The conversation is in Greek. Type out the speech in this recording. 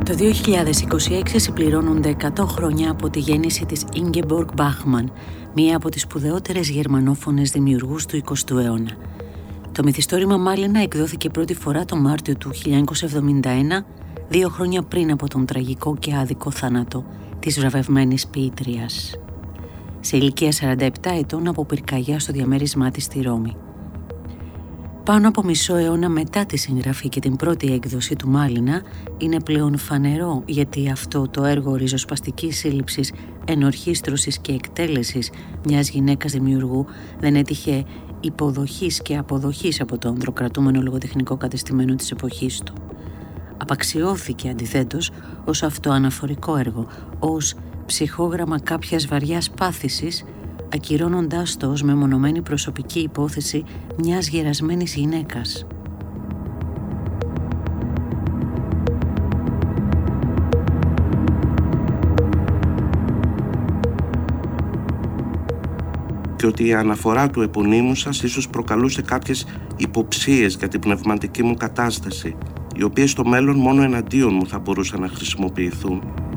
Το 2026 συμπληρώνονται 100 χρόνια από τη γέννηση της Ingeborg Bachmann, μία από τις σπουδαιότερες γερμανόφωνες δημιουργούς του 20ου αιώνα. Το μυθιστόρημα Μάλινα εκδόθηκε πρώτη φορά τον Μάρτιο του 1971, 2 χρόνια πριν από τον τραγικό και άδικο θάνατο της βραβευμένης ποιήτριας. Σε ηλικία 47 ετών από πυρκαγιά στο διαμέρισμά της στη Ρώμη. Πάνω από μισό αιώνα μετά τη συγγραφή και την πρώτη έκδοση του Μάλινα, είναι πλέον φανερό γιατί αυτό το έργο ριζοσπαστικής σύλληψης, ενορχήστρωσης και εκτέλεσης μιας γυναίκας δημιουργού δεν έτυχε υποδοχής και αποδοχής από το ανδροκρατούμενο λογοτεχνικό κατεστημένο της εποχής του. Απαξιώθηκε αντιθέτως ως αυτοαναφορικό έργο, ως ψυχόγραμμα κάποιας βαριάς πάθησης, ακυρώνοντάς το ως μεμονωμένη προσωπική υπόθεση μιας γερασμένης γυναίκας. Και ότι η αναφορά του επωνύμου σας ίσως προκαλούσε κάποιες υποψίες για την πνευματική μου κατάσταση, οι οποίες στο μέλλον μόνο εναντίον μου θα μπορούσαν να χρησιμοποιηθούν.